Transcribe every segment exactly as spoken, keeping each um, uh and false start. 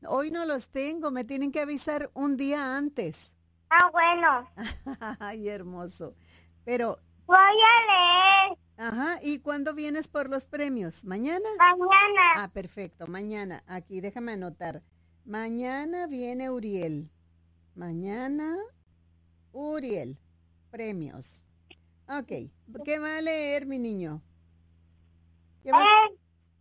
Hoy no los tengo, me tienen que avisar un día antes. Ah, bueno. Ay, hermoso. Pero, Voy a leer ajá, ¿y cuándo vienes por los premios? ¿Mañana? mañana. Ah, perfecto, mañana. Aquí, déjame anotar. Mañana viene Uriel. Mañana, Uriel. Premios. Ok, ¿qué va a leer, mi niño? ¿Qué vas? El,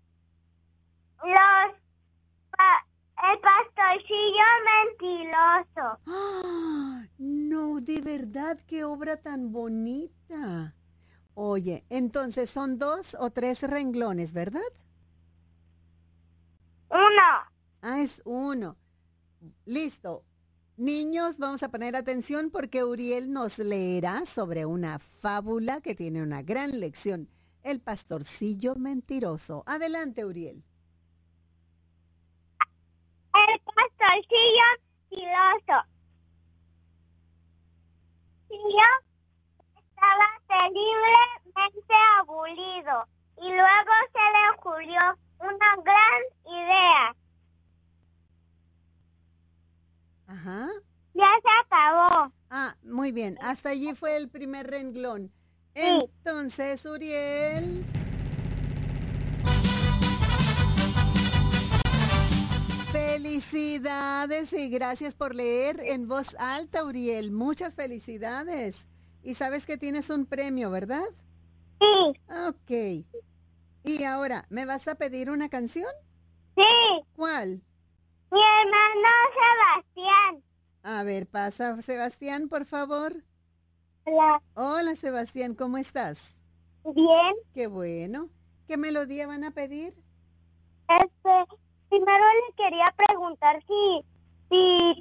los, pa- el pastorcillo mentiroso. ¡Ah! No, de verdad, qué obra tan bonita. Oye, entonces son dos o tres renglones, ¿verdad? Uno. Ah, es uno. Listo. Niños, vamos a poner atención porque Uriel nos leerá sobre una fábula que tiene una gran lección. El pastorcillo mentiroso. Adelante, Uriel. El pastorcillo mentiroso. Yo estaba terriblemente aburrido y luego se le ocurrió una gran idea. Ajá. Ya se acabó. Ah, muy bien. Hasta allí fue el primer renglón. Sí. Entonces, Uriel. Felicidades y gracias por leer en voz alta, Uriel. Muchas felicidades. Y sabes que tienes un premio, ¿verdad? Sí. Ok. Y ahora, ¿me vas a pedir una canción? Sí. ¿Cuál? Mi hermano Sebastián. A ver, pasa, Sebastián, por favor. Hola. Hola, Sebastián, ¿cómo estás? Bien. Qué bueno. ¿Qué melodía van a pedir? Este, primero le quería preguntar si, si,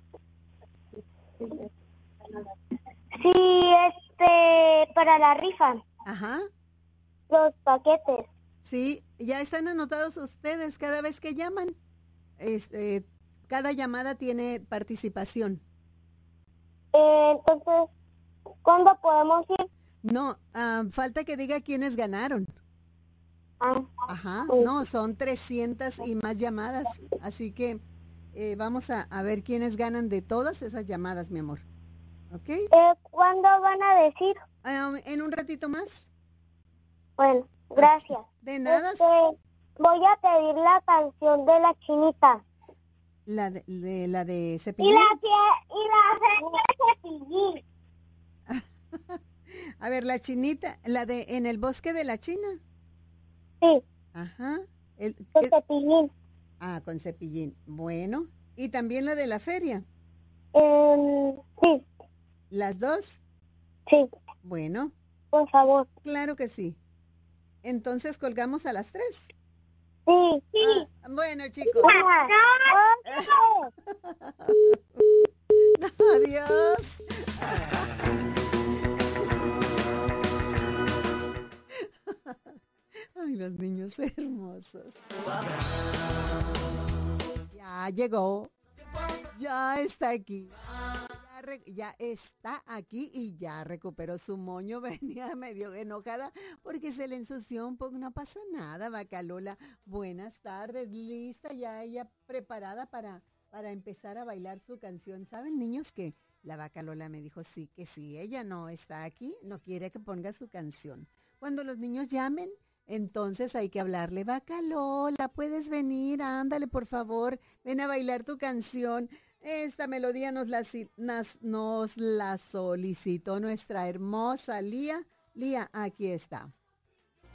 si, este, para la rifa, Ajá. los paquetes. Sí, ya están anotados ustedes cada vez que llaman. Este, cada llamada tiene participación. Eh, entonces, ¿cuándo podemos ir? No, ah, falta que diga quiénes ganaron. Ah, Ajá, pues, no, son trescientas y más llamadas. Así que eh, vamos a, a ver quiénes ganan de todas esas llamadas, mi amor. ¿Ok? eh, ¿cuándo van a decir? Ah, en un ratito más. Bueno, Ok. gracias. De nada, Este, voy a pedir la canción de la chinita. la de, de- la de Y Cepillín. la que, y la señora Cepillín. A ver, la chinita, la de En el bosque de la China. Sí, Ajá. El, de el- Cepillín. ah, con Cepillín. Bueno. Y también la de la feria. Em, sí, ¿Las dos? sí, Bueno, por favor. claro que sí. Entonces colgamos a las tres. Sí, sí. Ah, bueno, chicos. Una, dos, Adiós. Ay, los niños hermosos. Ya llegó. Ya está aquí. Ya, re- ya está aquí y ya recuperó su moño. Venía medio enojada porque se le ensució un poco. No pasa nada, Bacalola. Buenas tardes. Lista ya ella preparada para, para empezar a bailar su canción. ¿Saben, niños, que la Bacalola me dijo sí, que sí, ella no está aquí, no quiere que ponga su canción? Cuando los niños llamen, entonces hay que hablarle, Bacalola, puedes venir, ándale, por favor, ven a bailar tu canción. Esta melodía nos la, si- nas- nos la solicitó nuestra hermosa Lía. Lía, aquí está.